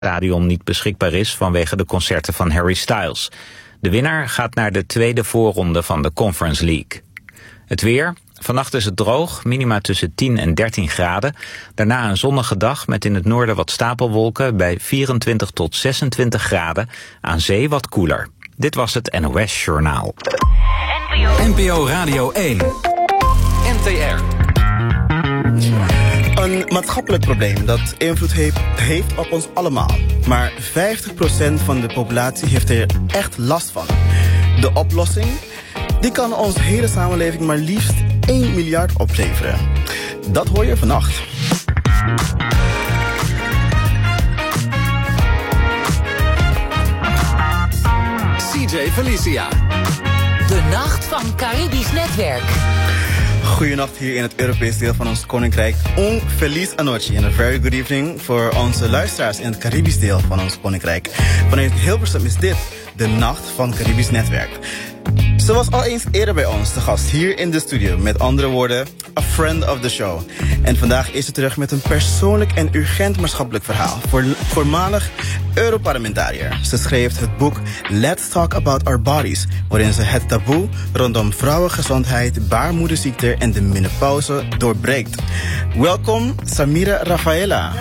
stadion niet beschikbaar is vanwege de concerten van Harry Styles. De winnaar gaat naar de tweede voorronde van de Conference League. Het weer. Vannacht is het droog, minima tussen 10 en 13 graden. Daarna een zonnige dag met in het noorden wat stapelwolken bij 24 tot 26 graden. Aan zee wat koeler. Dit was het NOS Journaal. NPO Radio 1. NTR. Een maatschappelijk probleem dat invloed heeft op ons allemaal. Maar 50% van de populatie heeft er echt last van. De oplossing? Die kan onze hele samenleving maar liefst 1 miljard opleveren. Dat hoor je vannacht. CJ Felicia. De Nacht van Caribisch Netwerk. Goedenacht hier in het Europese deel van ons koninkrijk. Un feliz anoche en a very good evening voor onze luisteraars in het Caribisch deel van ons koninkrijk. Vanuit Hilversum is dit de Nacht van Caribisch Netwerk. Ze was al eens eerder bij ons te gast hier in de studio. Met andere woorden, a friend of the show. En vandaag is ze terug met een persoonlijk en urgent maatschappelijk verhaal. Voormalig Europarlementariër. Ze schreef het boek Let's Talk About Our Bodies, waarin ze het taboe rondom vrouwengezondheid, baarmoederziekte en de menopauze doorbreekt. Welkom, Samira Rafaela.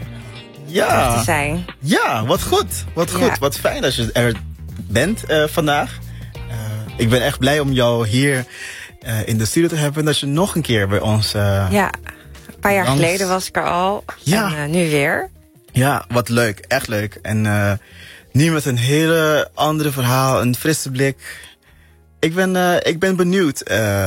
Ja. Te zijn. Ja, wat goed. Wat goed. Ja. Wat fijn dat je er bent vandaag. Ik ben echt blij om jou hier in de studio te hebben. En dat je nog een keer bij ons... ja, een paar jaar geleden was ik er al. Ja. En nu weer. Ja, wat leuk. Echt leuk. En nu met een hele andere verhaal. Een frisse blik. Ik ben benieuwd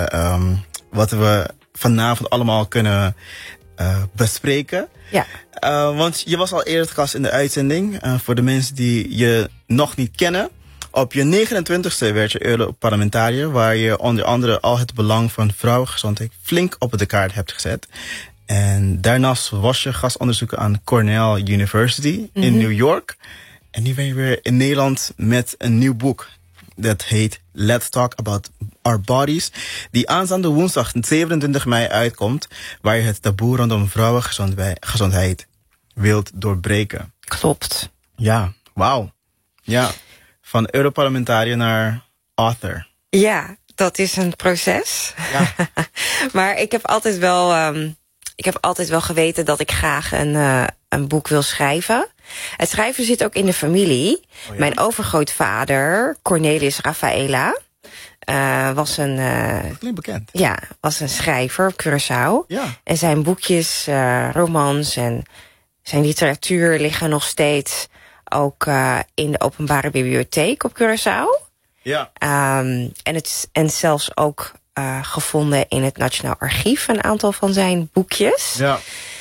wat we vanavond allemaal kunnen bespreken. Ja. Want je was al eerder te gast in de uitzending. Voor de mensen die je nog niet kennen. Op je 29e werd je Europarlementariër, waar je onder andere al het belang van vrouwengezondheid flink op de kaart hebt gezet. En daarnaast was je gastonderzoeker aan Cornell University in New York. En nu ben je weer in Nederland met een nieuw boek. Dat heet Let's Talk About Our Bodies. Die aanstaande woensdag 27 mei uitkomt. Waar je het taboe rondom vrouwengezondheid wilt doorbreken. Klopt. Ja, wauw. Ja. Van Europarlementariër naar author. Ja, dat is een proces. Ja. Maar ik heb altijd wel geweten dat ik graag een boek wil schrijven. Het schrijven zit ook in de familie. Oh ja? Mijn overgrootvader, Cornelis Rafaela, was een... klinkt bekend. Ja, was een schrijver op Curaçao. Ja. En zijn boekjes, romans en zijn literatuur liggen nog steeds... ook in de openbare bibliotheek op Curaçao. Ja. En zelfs ook gevonden in het Nationaal Archief, een aantal van zijn boekjes. Ja.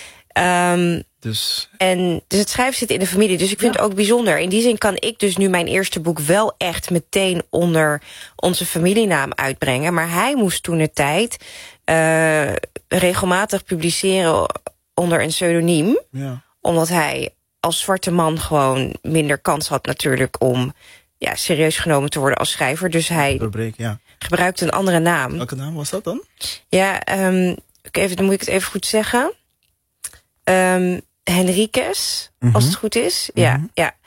Dus het schrijven zit in de familie. Dus ik vind het ook bijzonder. In die zin kan ik dus nu mijn eerste boek wel echt meteen onder onze familienaam uitbrengen. Maar hij moest toentertijd regelmatig publiceren onder een pseudoniem. Ja. Omdat hij als zwarte man gewoon minder kans had natuurlijk om serieus genomen te worden als schrijver. Dus hij gebruikte een andere naam. Welke naam was dat dan? Ja, dan moet ik het even goed zeggen. Henriques, als het goed is. Ja.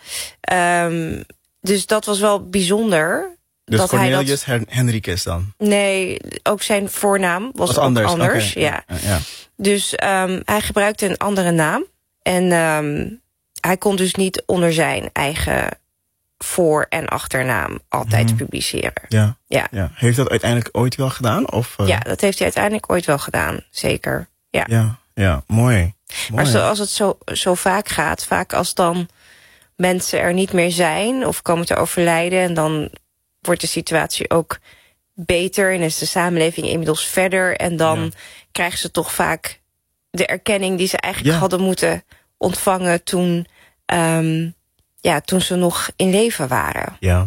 Dus dat was wel bijzonder. Dus dat Cornelius Henriques dan? Nee, ook zijn voornaam was anders. Okay. Ja. Dus hij gebruikte een andere naam. En hij kon dus niet onder zijn eigen voor- en achternaam altijd publiceren. Ja. Heeft dat uiteindelijk ooit wel gedaan? Of, Ja, dat heeft hij uiteindelijk ooit wel gedaan. Zeker. Ja, mooi. Maar zoals het zo vaak gaat, vaak als dan mensen er niet meer zijn of komen te overlijden, en dan wordt de situatie ook beter en is de samenleving inmiddels verder. En dan krijgen ze toch vaak de erkenning die ze eigenlijk hadden moeten ontvangen toen ze nog in leven waren. Ja.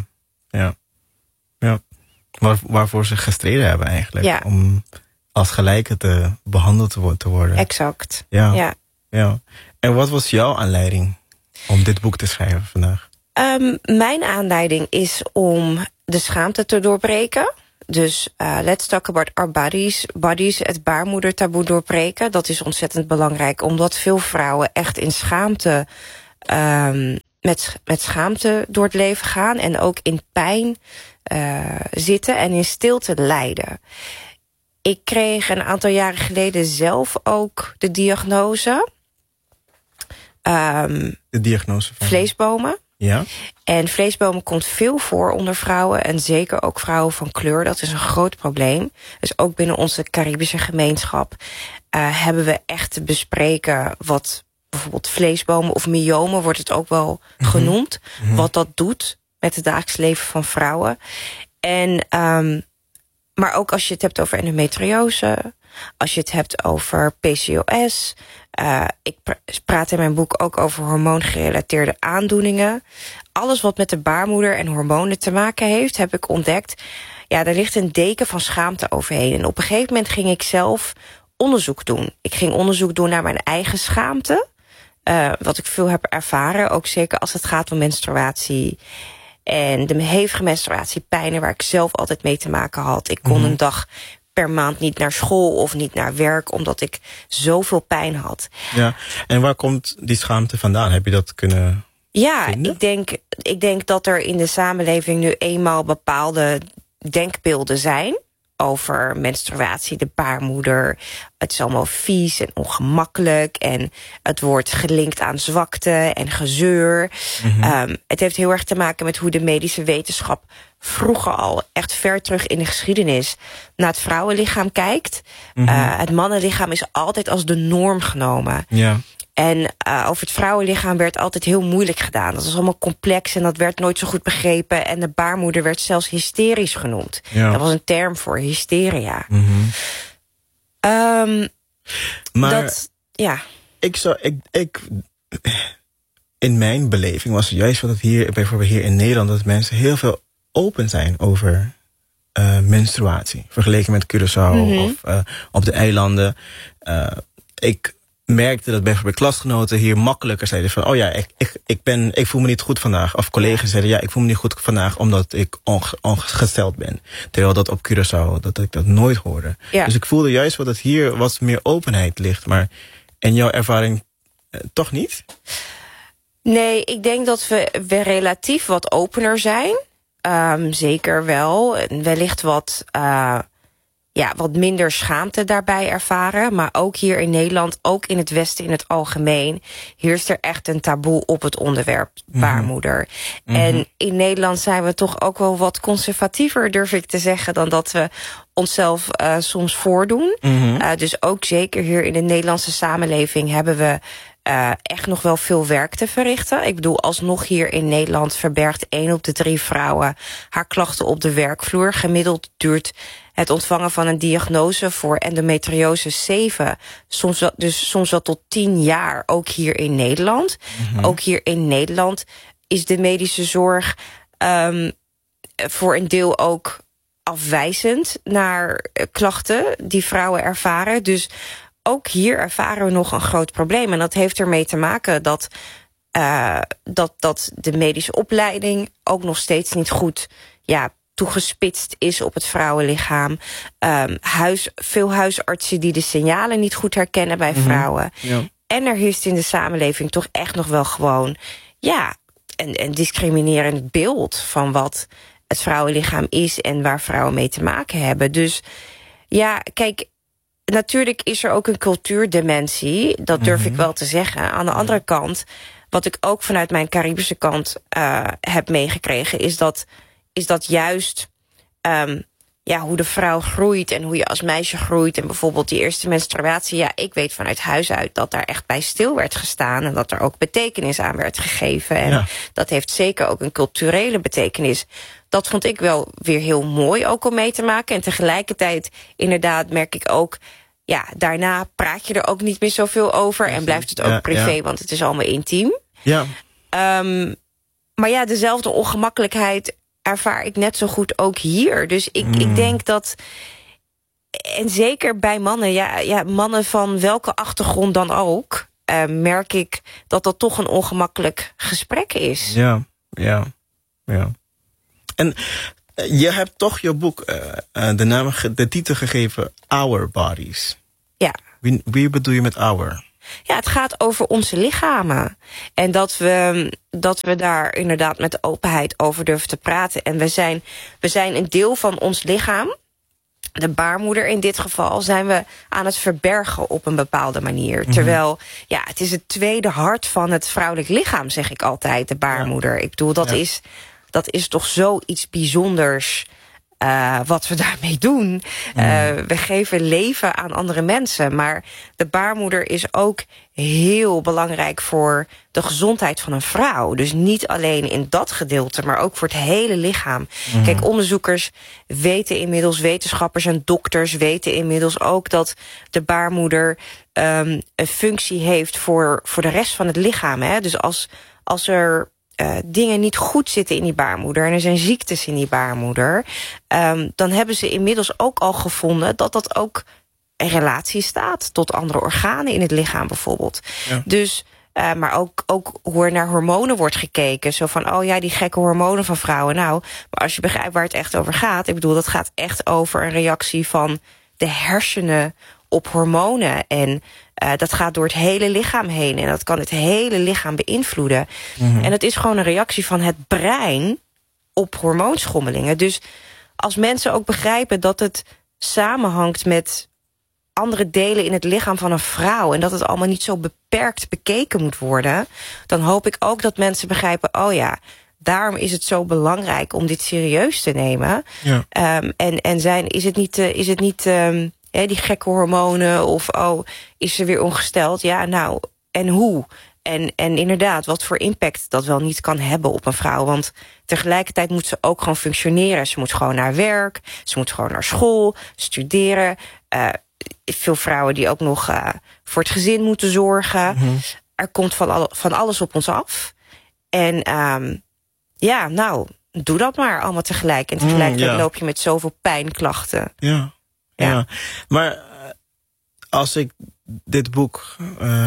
Waarvoor ze gestreden hebben eigenlijk. Ja. Om als gelijke te behandeld te worden. Exact. Ja. En wat was jouw aanleiding om dit boek te schrijven vandaag? Mijn aanleiding is om de schaamte te doorbreken. Dus let's talk about our bodies, het baarmoedertaboe doorbreken. Dat is ontzettend belangrijk, omdat veel vrouwen echt in schaamte met schaamte door het leven gaan. En ook in pijn zitten en in stilte lijden. Ik kreeg een aantal jaren geleden zelf ook de diagnose. De diagnose van vleesbomen. Ja. En vleesbomen komt veel voor onder vrouwen. En zeker ook vrouwen van kleur. Dat is een groot probleem. Dus ook binnen onze Caribische gemeenschap hebben we echt te bespreken wat bijvoorbeeld vleesbomen of myomen wordt het ook wel genoemd. Wat dat doet met het dagelijks leven van vrouwen. En maar ook als je het hebt over endometriose, als je het hebt over PCOS. Ik praat in mijn boek ook over hormoongerelateerde aandoeningen. Alles wat met de baarmoeder en hormonen te maken heeft, heb ik ontdekt. Ja, er ligt een deken van schaamte overheen. En op een gegeven moment ging ik zelf onderzoek doen. Ik ging onderzoek doen naar mijn eigen schaamte. Wat ik veel heb ervaren, ook zeker als het gaat om menstruatie. En de hevige menstruatiepijnen waar ik zelf altijd mee te maken had. Ik kon een dag per maand niet naar school of niet naar werk, omdat ik zoveel pijn had. Ja, en waar komt die schaamte vandaan? Heb je dat kunnen vinden? Ik denk dat er in de samenleving nu eenmaal bepaalde denkbeelden zijn over menstruatie, de baarmoeder. Het is allemaal vies en ongemakkelijk en het wordt gelinkt aan zwakte en gezeur. Het heeft heel erg te maken met hoe de medische wetenschap vroeger al, echt ver terug in de geschiedenis, naar het vrouwenlichaam kijkt. Het mannenlichaam is altijd als de norm genomen. Ja. En over het vrouwenlichaam werd altijd heel moeilijk gedaan. Dat was allemaal complex en dat werd nooit zo goed begrepen. En de baarmoeder werd zelfs hysterisch genoemd. Ja. Dat was een term voor hysteria. Maar in mijn beleving was het juist wat het hier, bijvoorbeeld hier in Nederland, dat mensen heel veel open zijn over menstruatie. Vergeleken met Curaçao of op de eilanden. Ik merkte dat bijvoorbeeld klasgenoten hier makkelijker zeiden van, oh ja, ik voel me niet goed vandaag. Of collega's zeiden, ja, ik voel me niet goed vandaag omdat ik ongesteld ben. Terwijl dat op Curaçao, dat ik dat nooit hoorde. Ja. Dus ik voelde juist dat hier wat meer openheid ligt. Maar in jouw ervaring toch niet? Nee, ik denk dat we relatief wat opener zijn. Zeker wel. Wellicht wat minder schaamte daarbij ervaren. Maar ook hier in Nederland, ook in het Westen in het algemeen, heerst er echt een taboe op het onderwerp baarmoeder. En in Nederland zijn we toch ook wel wat conservatiever, durf ik te zeggen, dan dat we onszelf soms voordoen. Dus ook zeker hier in de Nederlandse samenleving hebben we echt nog wel veel werk te verrichten. Ik bedoel, alsnog hier in Nederland verbergt 1 op de 3 vrouwen haar klachten op de werkvloer. Gemiddeld duurt het ontvangen van een diagnose voor endometriose 7, soms wel tot 10 jaar, ook hier in Nederland. Ook hier in Nederland is de medische zorg voor een deel ook afwijzend naar klachten die vrouwen ervaren. Dus ook hier ervaren we nog een groot probleem. En dat heeft ermee te maken dat de medische opleiding ook nog steeds niet goed toegespitst is op het vrouwenlichaam. Veel huisartsen die de signalen niet goed herkennen bij vrouwen. Ja. En er heerst in de samenleving toch echt nog wel gewoon een discriminerend beeld van wat het vrouwenlichaam is en waar vrouwen mee te maken hebben. Dus ja, kijk, natuurlijk is er ook een cultuurdimensie. Dat durf ik wel te zeggen. Aan de andere kant, wat ik ook vanuit mijn Caribische kant heb meegekregen, is dat juist hoe de vrouw groeit en hoe je als meisje groeit. En bijvoorbeeld die eerste menstruatie. Ja, ik weet vanuit huis uit dat daar echt bij stil werd gestaan. En dat er ook betekenis aan werd gegeven. En dat heeft zeker ook een culturele betekenis. Dat vond ik wel weer heel mooi ook om mee te maken. En tegelijkertijd, inderdaad, merk ik ook, daarna praat je er ook niet meer zoveel over. En blijft het ook privé, want het is allemaal intiem. Ja. Maar dezelfde ongemakkelijkheid ervaar ik net zo goed ook hier. Dus ik denk dat, en zeker bij mannen, mannen van welke achtergrond dan ook, merk ik dat dat toch een ongemakkelijk gesprek is. Ja. En je hebt toch je boek de titel gegeven Our Bodies. Ja. Wie bedoel je met our? Ja, het gaat over onze lichamen. En dat we daar inderdaad met openheid over durven te praten. En we zijn een deel van ons lichaam. De baarmoeder in dit geval zijn we aan het verbergen op een bepaalde manier. Terwijl, het is het tweede hart van het vrouwelijk lichaam, zeg ik altijd, de baarmoeder. Ik bedoel, dat is toch zoiets bijzonders wat we daarmee doen. We geven leven aan andere mensen. Maar de baarmoeder is ook heel belangrijk voor de gezondheid van een vrouw. Dus niet alleen in dat gedeelte, maar ook voor het hele lichaam. Kijk, onderzoekers weten inmiddels, wetenschappers en dokters weten inmiddels ook dat de baarmoeder een functie heeft voor de rest van het lichaam. Hè? Dus als er dingen niet goed zitten in die baarmoeder en er zijn ziektes in die baarmoeder, dan hebben ze inmiddels ook al gevonden dat dat ook in relatie staat tot andere organen in het lichaam bijvoorbeeld. Ja. Dus, maar ook hoe er naar hormonen wordt gekeken. Zo van, die gekke hormonen van vrouwen. Nou, maar als je begrijpt waar het echt over gaat, ik bedoel, dat gaat echt over een reactie van de hersenen op hormonen. En dat gaat door het hele lichaam heen. En dat kan het hele lichaam beïnvloeden. En het is gewoon een reactie van het brein op hormoonschommelingen. Dus als mensen ook begrijpen dat het samenhangt met andere delen in het lichaam van een vrouw, en dat het allemaal niet zo beperkt bekeken moet worden, dan hoop ik ook dat mensen begrijpen, daarom is het zo belangrijk om dit serieus te nemen. Ja. Is het niet die gekke hormonen of is ze weer ongesteld? Ja, nou, en hoe? En inderdaad, wat voor impact dat wel niet kan hebben op een vrouw. Want tegelijkertijd moet ze ook gewoon functioneren. Ze moet gewoon naar werk, ze moet gewoon naar school, studeren. Veel vrouwen die ook nog voor het gezin moeten zorgen. Er komt van alles op ons af. En doe dat maar allemaal tegelijk. En tegelijkertijd loop je met zoveel pijnklachten. Ja. Maar als ik dit boek